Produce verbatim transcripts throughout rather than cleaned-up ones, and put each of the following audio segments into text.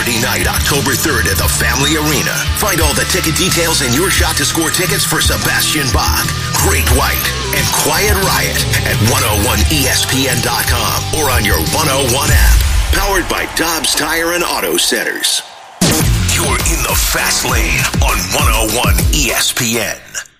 Saturday night, October third at the Family Arena. Find all the ticket details and your shot to score tickets for Sebastian Bach, Great White, and Quiet Riot at one oh one E S P N dot com or on your one oh one app. Powered by Dobbs Tire and Auto Centers. You're in the fast lane on one oh one E S P N.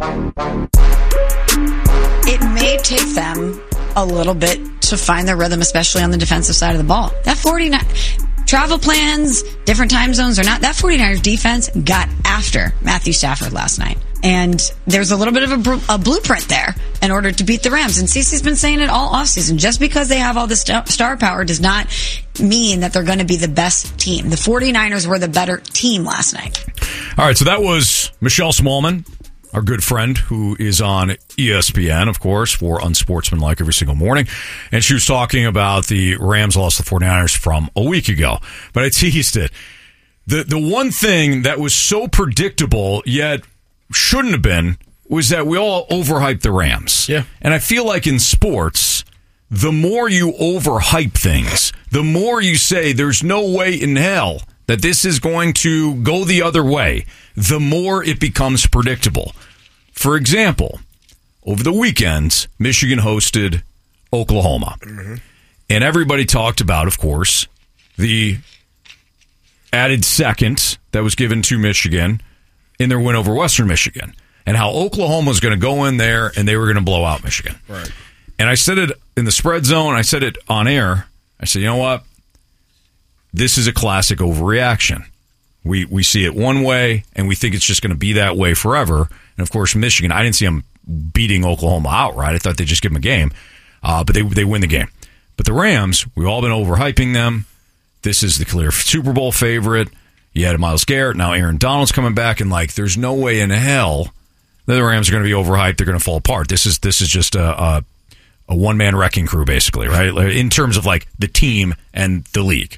It may take them a little bit to find their rhythm, especially on the defensive side of the ball. That forty-nine travel plans, different time zones or not, that 49ers defense got after Matthew Stafford last night. And there's a little bit of a, br- a blueprint there in order to beat the Rams. And Cece's been saying it all offseason. Just because they have all this st- star power does not mean that they're going to be the best team. The 49ers were the better team last night. All right, so that was Michelle Smallman, our good friend who is on E S P N, of course, for Unsportsmanlike every single morning. And she was talking about the Rams lost the 49ers from a week ago. But I teased it. The, the one thing that was so predictable, yet shouldn't have been, was that we all overhyped the Rams. Yeah. And I feel like in sports, the more you overhype things, the more you say there's no way in hell that this is going to go the other way, the more it becomes predictable. For example, over the weekend, Michigan hosted Oklahoma. Mm-hmm. And everybody talked about, of course, the added second that was given to Michigan in their win over Western Michigan, and how Oklahoma was going to go in there and they were going to blow out Michigan. Right. And I said it in the spread zone. I said it on air. I said, you know what? This is a classic overreaction. We we see it one way, and we think it's just going to be that way forever. And, of course, Michigan, I didn't see them beating Oklahoma outright. I thought they'd just give them a game. Uh, but they they win the game. But the Rams, we've all been overhyping them. This is the clear Super Bowl favorite. You had Myles Garrett. Now Aaron Donald's coming back. And, like, there's no way in hell that the Rams are going to be overhyped. They're going to fall apart. This is this is just a, a, a one-man wrecking crew, basically, right? In terms of, like, the team and the league.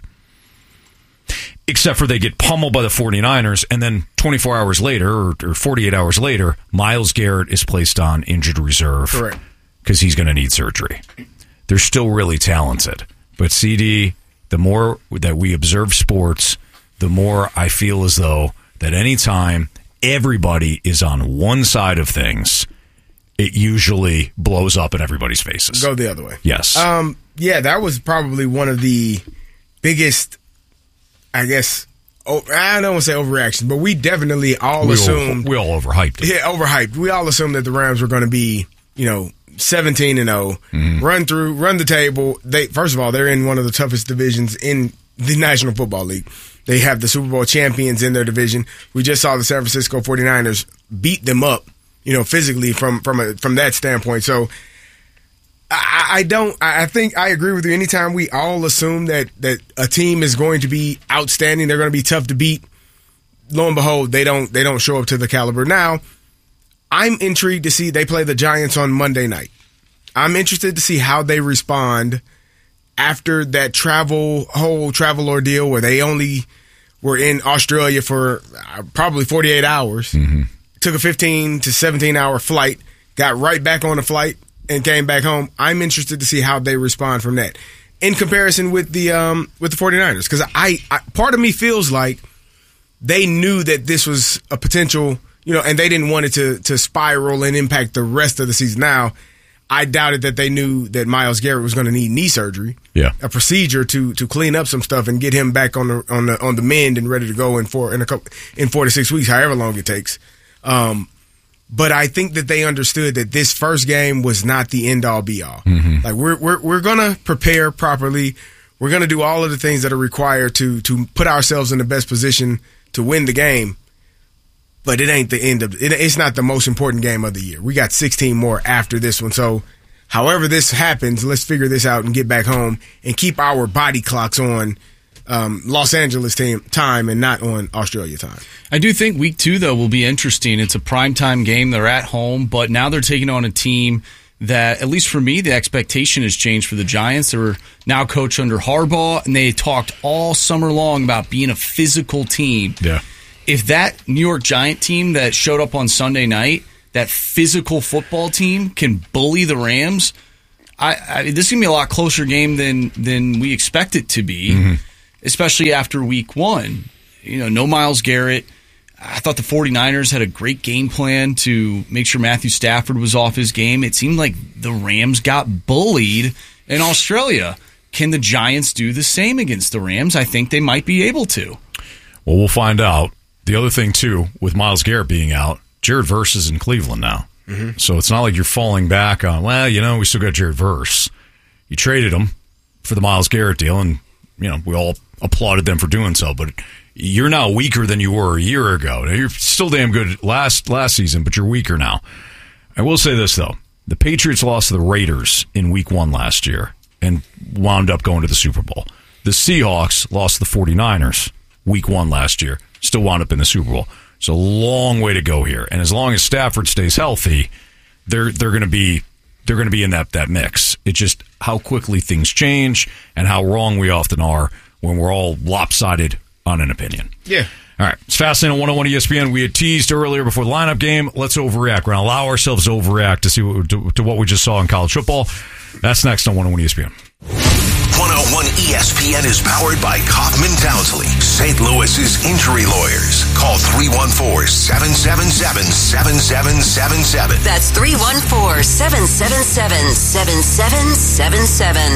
Except for they get pummeled by the 49ers, and then twenty-four hours later, or, or forty-eight hours later, Myles Garrett is placed on injured reserve. Correct. Because he's going to need surgery. They're still really talented. But C D, the more that we observe sports, the more I feel as though that anytime everybody is on one side of things, it usually blows up in everybody's faces. Go the other way. Yes. Um. Yeah, that was probably one of the biggest, I guess, oh, I don't want to say overreaction, but we definitely all we assumed. All, we all overhyped it. Yeah, overhyped. We all assumed that the Rams were going to be, you know, seventeen and oh, mm-hmm. run through, run the table. They First of all, they're in one of the toughest divisions in the National Football League. They have the Super Bowl champions in their division. We just saw the San Francisco 49ers beat them up, you know, physically from from a, from that standpoint. So I, I don't. I think I agree with you. Anytime we all assume that that a team is going to be outstanding, they're going to be tough to beat. Lo and behold, they don't. They don't show up to the caliber. Now, I'm intrigued to see they play the Giants on Monday night. I'm interested to see how they respond after that travel whole travel ordeal where they only were in Australia for probably forty-eight hours. Mm-hmm. Took a fifteen to seventeen hour flight, got right back on the flight, and came back home. I'm interested to see how they respond from that in comparison with the um, with the 49ers, because I, I part of me feels like they knew that this was a potential, you know, and they didn't want it to to spiral and impact the rest of the season. Now, I doubted that they knew that Myles Garrett was going to need knee surgery, yeah, a procedure to to clean up some stuff and get him back on the on the on the mend and ready to go in four in a couple in four to six weeks, however long it takes. Um, But I think that they understood that this first game was not the end all be all. Mm-hmm. Like we're we're we're gonna prepare properly. We're gonna do all of the things that are required to to put ourselves in the best position to win the game. But it ain't the end of it. It's not the most important game of the year. We got sixteen more after this one. So, however this happens, let's figure this out and get back home and keep our body clocks on Um, Los Angeles team time and not on Australia time. I do think week two, though, will be interesting. It's a primetime game. They're at home, but now they're taking on a team that, at least for me, the expectation has changed for the Giants. They were now coached under Harbaugh, and they talked all summer long about being a physical team. Yeah. If that New York Giant team that showed up on Sunday night, that physical football team, can bully the Rams, I, I, this is going to be a lot closer game than, than we expect it to be. Mm-hmm. especially after week one. You know, no Myles Garrett. I thought the 49ers had a great game plan to make sure Matthew Stafford was off his game. It seemed like the Rams got bullied in Australia. Can the Giants do the same against the Rams? I think they might be able to. Well, we'll find out. The other thing, too, with Myles Garrett being out, Jared Verse is in Cleveland now. Mm-hmm. So it's not like you're falling back on, well, you know, we still got Jared Verse. You traded him for the Myles Garrett deal, and, you know, we all applauded them for doing so, but you're now weaker than you were a year ago. Now, you're still damn good last last season, but you're weaker now. I will say this, though. The Patriots lost to the Raiders in week one last year and wound up going to the Super Bowl. The Seahawks lost to the 49ers week one last year, still wound up in the Super Bowl. It's a long way to go here. And as long as Stafford stays healthy, they're they're going to be they're going to be in that, that mix. It's just how quickly things change and how wrong we often are when we're all lopsided on an opinion. Yeah. All right. It's fascinating on one oh one E S P N. We had teased earlier before the lineup game. Let's overreact. We're going to allow ourselves to overreact to see what, to, to what we just saw in college football. That's next on one oh one E S P N. one oh one E S P N is powered by Kaufman Townsley, Saint Louis's injury lawyers. Call three one four, seven seven seven, seven seven seven seven. That's three one four, seven seven seven, seven seven seven seven.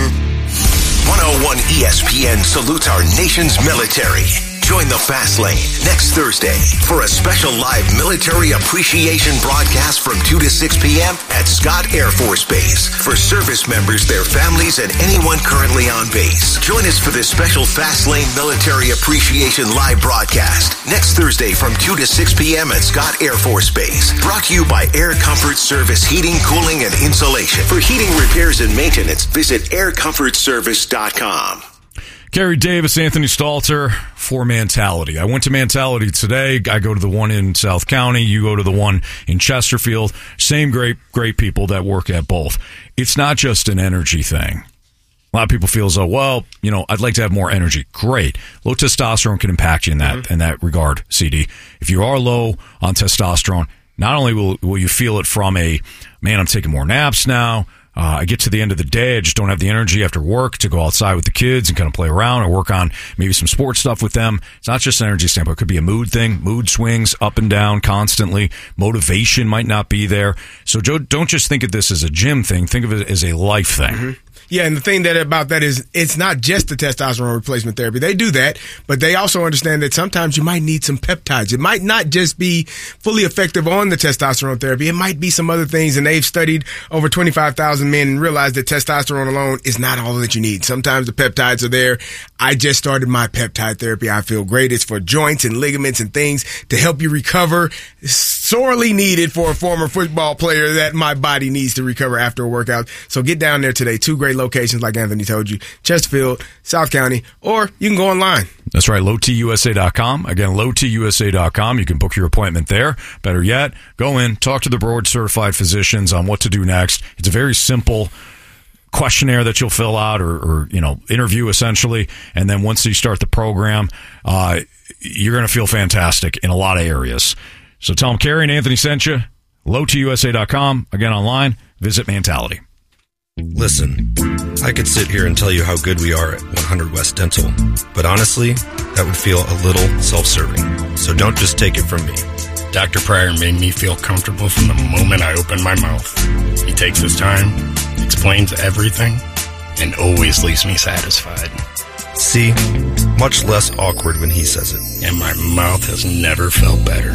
one oh one E S P N salutes our nation's military. Join the Fast Lane next Thursday for a special live military appreciation broadcast from two to six p.m. at Scott Air Force Base for service members, their families, and anyone currently on base. Join us for this special Fast Lane military appreciation live broadcast next Thursday from two to six p.m. at Scott Air Force Base. Brought to you by Air Comfort Service Heating, Cooling, and Insulation. For heating repairs and maintenance, visit air comfort service dot com. Kerry Davis, Anthony Stalter for Mentality. I went to Mentality today. I go to the one in South County. You go to the one in Chesterfield. Same great, great people that work at both. It's not just an energy thing. A lot of people feel as though, well, you know, I'd like to have more energy. Great. Low testosterone can impact you in that, mm-hmm. in that regard, C D. If you are low on testosterone, not only will, will you feel it from a, man, I'm taking more naps now. Uh, I get to the end of the day, I just don't have the energy after work to go outside with the kids and kind of play around or work on maybe some sports stuff with them. It's not just an energy standpoint. It could be a mood thing. Mood swings up and down constantly. Motivation might not be there. So Joe, don't just think of this as a gym thing. Think of it as a life thing. Mm-hmm. Yeah, and the thing that about that is it's not just the testosterone replacement therapy. They do that, but they also understand that sometimes you might need some peptides. It might not just be fully effective on the testosterone therapy. It might be some other things, and they've studied over twenty-five thousand men and realized that testosterone alone is not all that you need. Sometimes the peptides are there. I just started my peptide therapy. I feel great. It's for joints and ligaments and things to help you recover. It's sorely needed for a former football player that my body needs to recover after a workout. So get down there today. Two great locations, like Anthony told you, Chesterfield, South County, or you can go online. That's right, low t u s a dot com. Again, low t u s a dot com. You can book your appointment there. Better yet, go in, talk to the board-certified physicians on what to do next. It's a very simple questionnaire that you'll fill out or, or you know, interview essentially, and then once you start the program, uh, you're going to feel fantastic in a lot of areas. So tell them Kerry and Anthony sent you. low t u s a dot com. Again, online, visit Mentality. Listen, I could sit here and tell you how good we are at one hundred West Dental, but honestly, that would feel a little self-serving. So don't just take it from me. Doctor Pryor made me feel comfortable from the moment I opened my mouth. He takes his time, explains everything, and always leaves me satisfied. See, much less awkward when he says it. And my mouth has never felt better.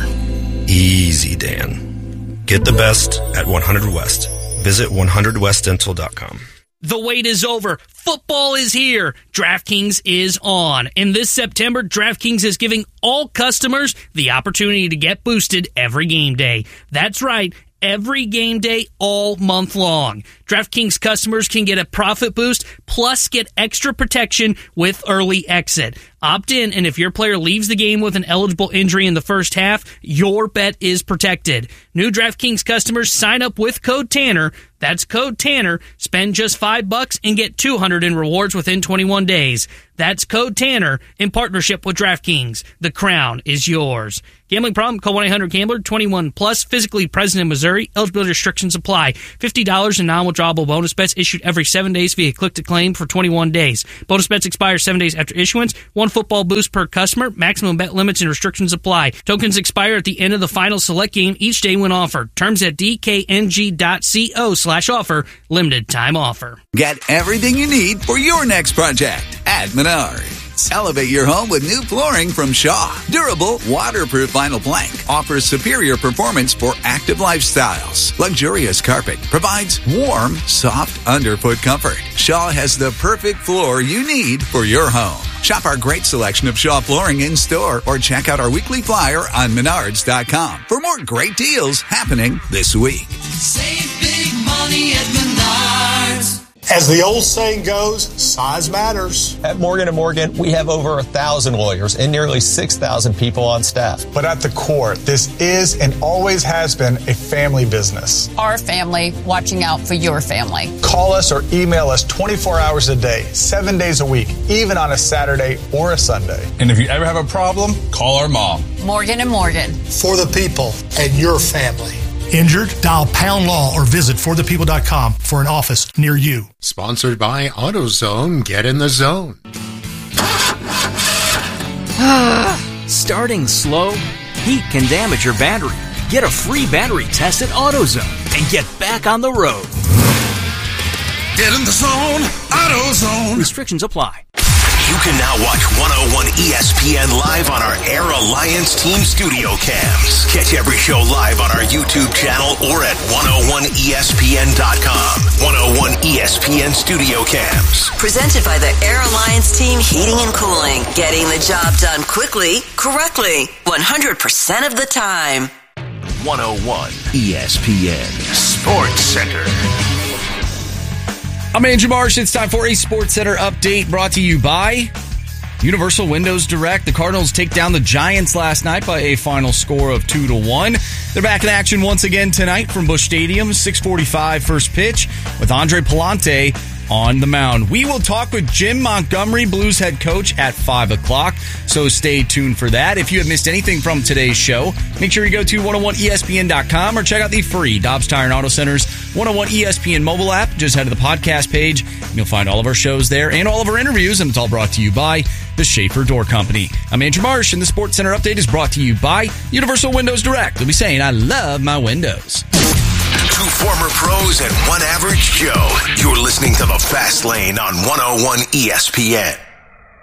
Easy, Dan. Get the best at one hundred West. Visit one hundred west dental dot com. The wait is over. Football is here. DraftKings is on. And this September, DraftKings is giving all customers the opportunity to get boosted every game day. That's right. Every game day all month long. DraftKings customers can get a profit boost plus get extra protection with early exit. Opt in, and if your player leaves the game with an eligible injury in the first half, your bet is protected. New DraftKings customers sign up with code Tanner. That's code Tanner. Spend just five bucks and get two hundred in rewards within twenty-one days. That's code Tanner in partnership with DraftKings. The crown is yours. Gambling problem? Call one eight hundred gambler. twenty-one plus. Physically present in Missouri. Eligibility restrictions apply. fifty dollars in non-withdrawable bonus bets issued every seven days via click to claim for twenty-one days. Bonus bets expire seven days after issuance. one one football boost per customer. Maximum bet limits and restrictions apply. Tokens expire at the end of the final select game each day when offered. Terms at dkng.co slash offer. Limited time offer. Get everything you need for your next project at Menards. Elevate your home with new flooring from Shaw. Durable, waterproof vinyl plank offers superior performance for active lifestyles. Luxurious carpet provides warm, soft underfoot comfort. Shaw has the perfect floor you need for your home. Shop our great selection of Shaw flooring in store or check out our weekly flyer on menards dot com for more great deals happening this week. Save big money at Menards. As the old saying goes, size matters. At Morgan and Morgan, we have over a thousand lawyers and nearly six thousand people on staff. But at the core, this is and always has been a family business. Our family watching out for your family. Call us or email us twenty-four hours a day, seven days a week, even on a Saturday or a Sunday. And if you ever have a problem, call our mom. Morgan and Morgan. For the people and your family. Injured? Dial Pound Law or visit for the people dot com for an office near you. Sponsored by AutoZone. Get in the zone. Starting slow? Heat can damage your battery. Get a free battery test at AutoZone and get back on the road. Get in the zone. AutoZone. Restrictions apply. You can now watch one oh one E S P N live on our Air Alliance Team studio cams. Catch every show live on our YouTube channel or at one oh one E S P N dot com. one oh one E S P N studio cams. Presented by the Air Alliance Team Heating and Cooling. Getting the job done quickly, correctly, one hundred percent of the time. one oh one E S P N Sports Center. I'm Andrew Marsh. It's time for a Sports Center update brought to you by Universal Windows Direct. The Cardinals take down the Giants last night by a final score of two to one. They're back in action once again tonight from Busch Stadium, six forty-five first pitch with Andre Palante on the mound. We will talk with Jim Montgomery, Blues head coach, at five o'clock, so stay tuned for that. If you have missed anything from today's show, make sure you go to one oh one E S P N dot com or check out the free Dobbs Tire and Auto Center's one oh one E S P N mobile app. Just head to the podcast page, and you'll find all of our shows there and all of our interviews, and it's all brought to you by the Schaefer Door Company. I'm Andrew Marsh, and the Sports Center update is brought to you by Universal Windows Direct. They'll be saying, I love my windows. Two former pros and one average Joe. You're listening to The Fast Lane on one oh one E S P N.